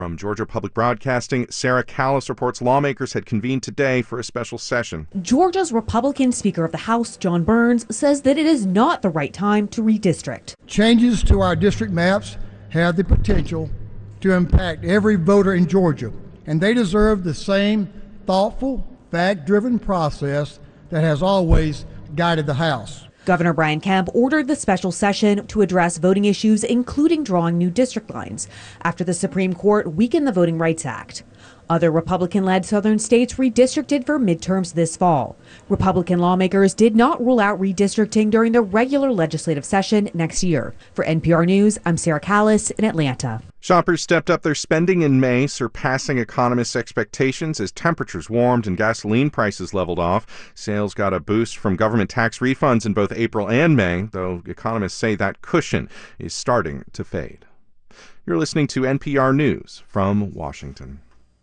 From Georgia Public Broadcasting, Sarah Callis reports lawmakers had convened today for a special session. Georgia's Republican Speaker of the House, John Burns, says that it is not the right time to redistrict. Changes to our district maps have the potential to impact every voter in Georgia, and they deserve the same thoughtful, fact-driven process that has always guided the House. Governor Brian Kemp ordered the special session to address voting issues, including drawing new district lines, after the Supreme Court weakened the Voting Rights Act. Other Republican-led southern states redistricted for midterms this fall. Republican lawmakers did not rule out redistricting during the regular legislative session next year. For NPR News, I'm Sarah Callis in Atlanta. Shoppers stepped up their spending in May, surpassing economists' expectations as temperatures warmed and gasoline prices leveled off. Sales got a boost from government tax refunds in both April and May, though economists say that cushion is starting to fade. You're listening to NPR News from Washington.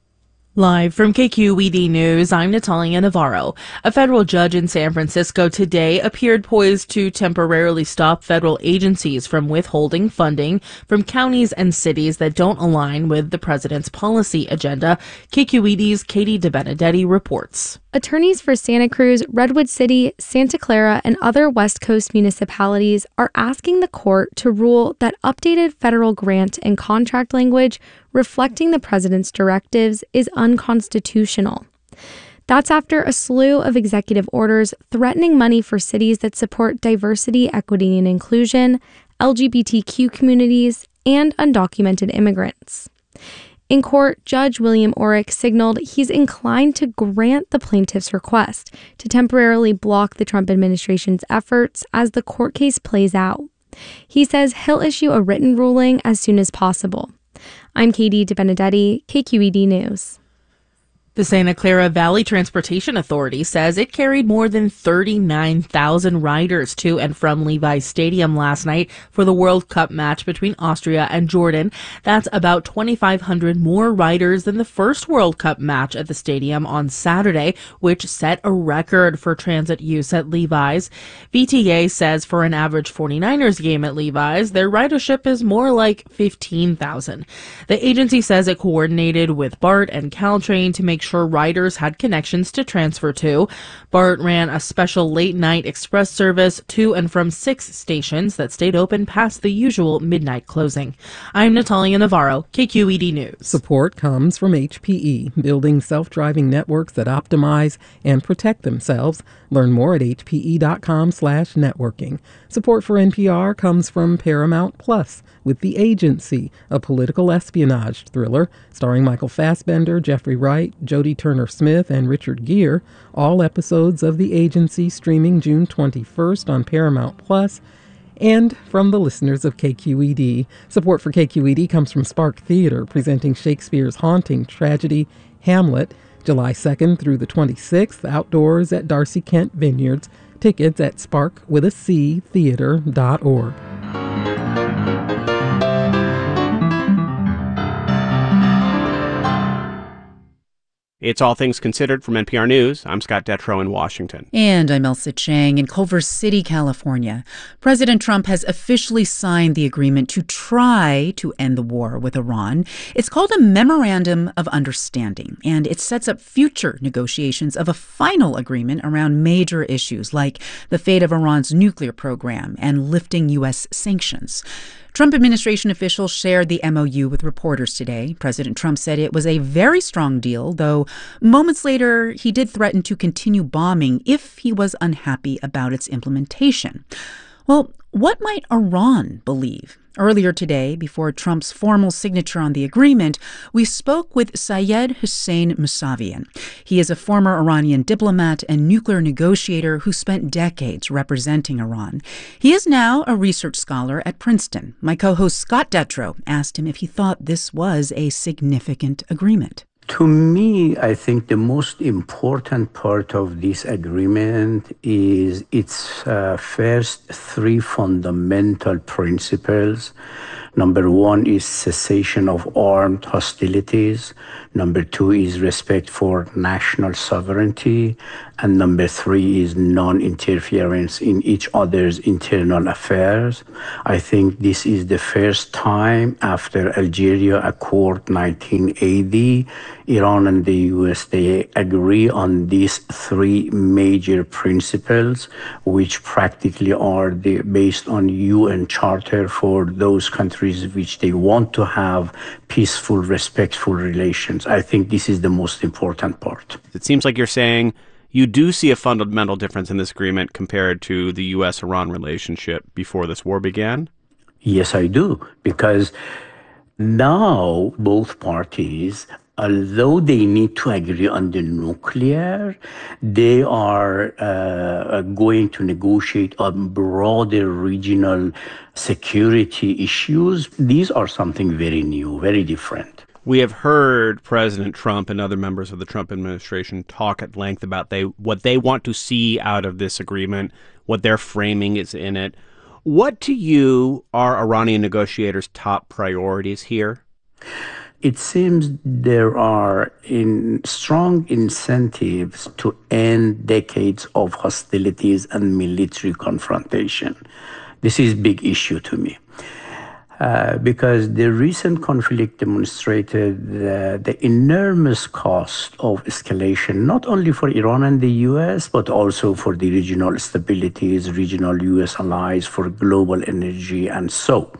Live from KQED News, I'm Natalia Navarro. A federal judge in San Francisco today appeared poised to temporarily stop federal agencies from withholding funding from counties and cities that don't align with the president's policy agenda. KQED's Katie DeBenedetti reports. Attorneys for Santa Cruz, Redwood City, Santa Clara, and other West Coast municipalities are asking the court to rule that updated federal grant and contract language reflecting the president's directives is unconstitutional. That's after a slew of executive orders threatening money for cities that support diversity, equity, and inclusion, LGBTQ communities, and undocumented immigrants. In court, Judge William Orrick signaled he's inclined to grant the plaintiff's request to temporarily block the Trump administration's efforts as the court case plays out. He says he'll issue a written ruling as soon as possible. I'm Katie DeBenedetti, KQED News. The Santa Clara Valley Transportation Authority says it carried more than 39,000 riders to and from Levi's Stadium last night for the World Cup match between Austria and Jordan. That's about 2,500 more riders than the first World Cup match at the stadium on Saturday, which set a record for transit use at Levi's. VTA says for an average 49ers game at Levi's, their ridership is more like 15,000. The agency says it coordinated with BART and Caltrain to make sure riders had connections to transfer to. BART ran a special late-night express service to and from 6 stations that stayed open past the usual midnight closing. I'm Natalia Navarro, KQED News. Support comes from HPE, building self-driving networks that optimize and protect themselves. Learn more at hpe.com/networking. Support for NPR comes from Paramount Plus, with The Agency, a political espionage thriller starring Michael Fassbender, Jeffrey Wright, Jodie Turner-Smith, and Richard Gere. All episodes of The Agency streaming June 21st on Paramount Plus. And from the listeners of KQED. Support for KQED comes from Spark Theater, presenting Shakespeare's haunting tragedy, Hamlet, July 2nd through the 26th, outdoors at Darcy Kent Vineyards. Tickets at sparkwithactheater.org. It's All Things Considered from NPR News. I'm Scott Detrow in Washington. And I'm Elsa Chang in Culver City, California. President Trump has officially signed the agreement to try to end the war with Iran. It's called a Memorandum of Understanding, and it sets up future negotiations of a final agreement around major issues like the fate of Iran's nuclear program and lifting U.S. sanctions. Trump administration officials shared the MOU with reporters today. President Trump said it was a very strong deal, though moments later he did threaten to continue bombing if he was unhappy about its implementation. Well, what might Iran believe? Earlier today, before Trump's formal signature on the agreement, we spoke with Syed Hussein Mousavian. He is a former Iranian diplomat and nuclear negotiator who spent decades representing Iran. He is now a research scholar at Princeton. My co-host Scott Detrow asked him if he thought this was a significant agreement. To me, I think the most important part of this agreement is its first 3 fundamental principles. Number one is cessation of armed hostilities. Number two is respect for national sovereignty. And number three is non-interference in each other's internal affairs. I think this is the first time after Algeria Accord 1980, Iran and the US, they agree on these three major principles, which practically are based on UN Charter for those countries which they want to have peaceful, respectful relations. I think this is the most important part. It seems like you're saying you do see a fundamental difference in this agreement compared to the U.S.-Iran relationship before this war began? Yes, I do, because now both parties, although they need to agree on the nuclear, they are going to negotiate on broader regional security issues. These are something very new, very different. We have heard President Trump and other members of the Trump administration talk at length about what they want to see out of this agreement, what their framing is in it. What to you are Iranian negotiators' top priorities here? It seems there are strong incentives to end decades of hostilities and military confrontation. This is a big issue to me. Because the recent conflict demonstrated the enormous cost of escalation, not only for Iran and the U.S., but also for the regional stabilities, regional U.S. allies, for global energy, and so.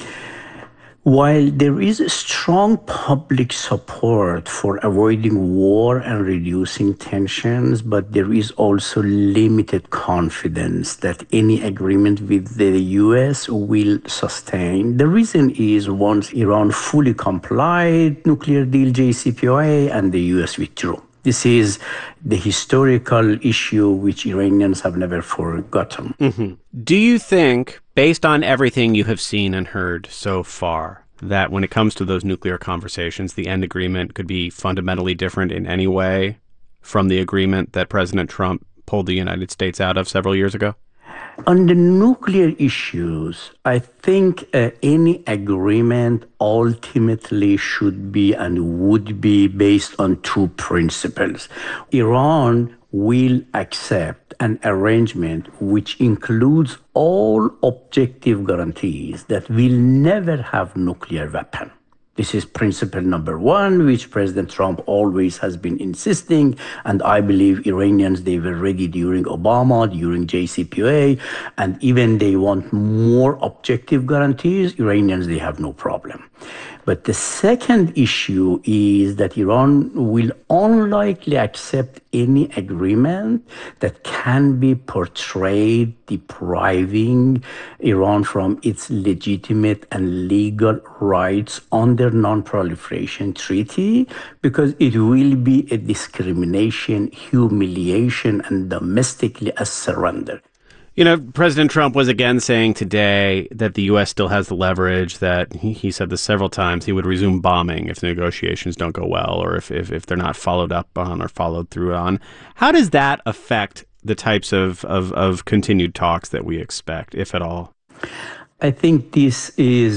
While there is strong public support for avoiding war and reducing tensions, but there is also limited confidence that any agreement with the U.S. will sustain. The reason is once Iran fully complied, nuclear deal JCPOA, and the U.S. withdrew. This is the historical issue which Iranians have never forgotten. Mm-hmm. Do you think, based on everything you have seen and heard so far, that when it comes to those nuclear conversations, the end agreement could be fundamentally different in any way from the agreement that President Trump pulled the United States out of several years ago? On the nuclear issues, I think any agreement ultimately should be and would be based on two principles. Iran will accept an arrangement which includes all objective guarantees that we'll never have nuclear weapon. This is principle number one, which President Trump always has been insisting. And I believe Iranians, they were ready during Obama, during JCPOA, and even they want more objective guarantees. Iranians, they have no problem. But the second issue is that Iran will unlikely accept any agreement that can be portrayed depriving Iran from its legitimate and legal rights under non-proliferation treaty, because it will be a discrimination, humiliation, and domestically a surrender. You know, President Trump was again saying today that the U.S. still has the leverage, that he said this several times, he would resume bombing if the negotiations don't go well or if they're not followed up on or followed through on. How does that affect the types of continued talks that we expect, if at all? I think this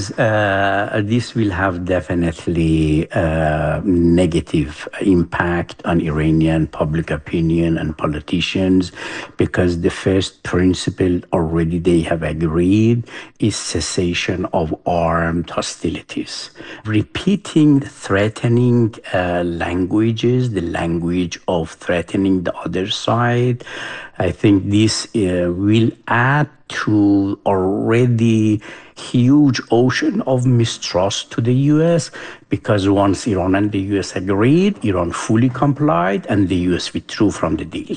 will have definitely negative impact on Iranian public opinion and politicians, because the first principle already they have agreed is cessation of armed hostilities. Repeating threatening languages, the language of threatening the other side, I think this will add to already huge ocean of mistrust to the U.S., because once Iran and the U.S. agreed, Iran fully complied, and the U.S. withdrew from the deal.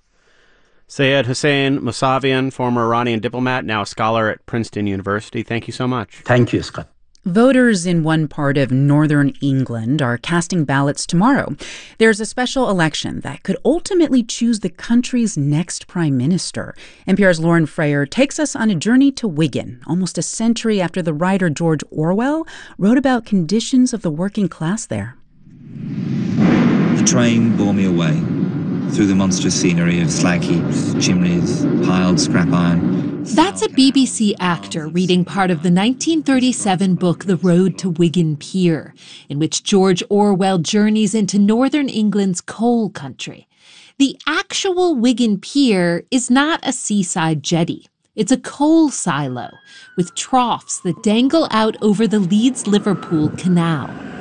Sayed Hossein Mousavian, former Iranian diplomat, now a scholar at Princeton University. Thank you so much. Thank you, Scott. Voters in one part of northern England are casting ballots tomorrow. There's a special election that could ultimately choose the country's next prime minister. NPR's Lauren Frayer takes us on a journey to Wigan, almost a century after the writer George Orwell wrote about conditions of the working class there. The train bore me away through the monstrous scenery of slag heaps, chimneys, piled scrap iron, That's a BBC actor reading part of the 1937 book The Road to Wigan Pier, in which George Orwell journeys into northern England's coal country. The actual Wigan Pier is not a seaside jetty. It's a coal silo with troughs that dangle out over the Leeds-Liverpool Canal.